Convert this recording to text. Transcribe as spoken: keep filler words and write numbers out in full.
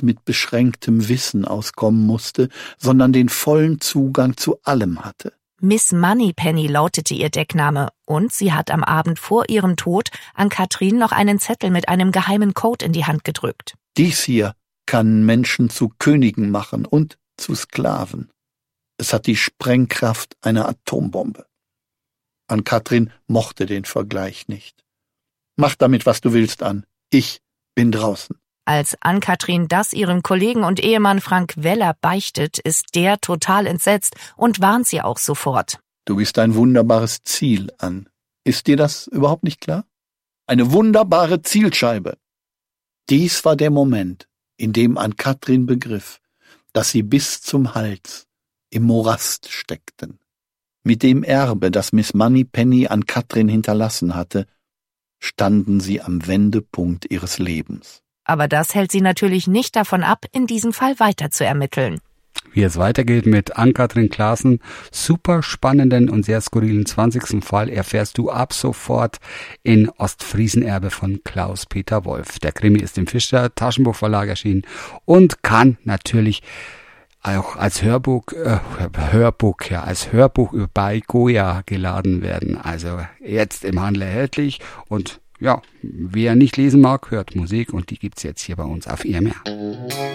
mit beschränktem Wissen auskommen musste, sondern den vollen Zugang zu allem hatte. Miss Moneypenny lautete ihr Deckname und sie hat am Abend vor ihrem Tod an Katrin noch einen Zettel mit einem geheimen Code in die Hand gedrückt. Dies hier kann Menschen zu Königen machen und zu Sklaven. Es hat die Sprengkraft einer Atombombe. Ann-Kathrin mochte den Vergleich nicht. Mach damit, was du willst, Ann. Ich bin draußen. Als Ann-Kathrin das ihrem Kollegen und Ehemann Frank Weller beichtet, ist der total entsetzt und warnt sie auch sofort. Du bist ein wunderbares Ziel, Ann. Ist dir das überhaupt nicht klar? Eine wunderbare Zielscheibe. Dies war der Moment, in dem Ann-Kathrin begriff, dass sie bis zum Hals im Morast steckten. Mit dem Erbe, das Miss Moneypenny an Katrin hinterlassen hatte, standen sie am Wendepunkt ihres Lebens. Aber das hält sie natürlich nicht davon ab, in diesem Fall weiter zu ermitteln. Wie es weitergeht mit Ann-Kathrin Klaassen, super spannenden und sehr skurrilen zwanzigsten Fall erfährst du ab sofort in Ostfriesenerbe von Klaus-Peter Wolf. Der Krimi ist im Fischer Taschenbuchverlag erschienen und kann natürlich auch als Hörbuch, äh, Hörbuch, ja, als Hörbuch bei Goya geladen werden. Also jetzt im Handel erhältlich und ja, wer nicht lesen mag, hört Musik und die gibt's jetzt hier bei uns auf E M R.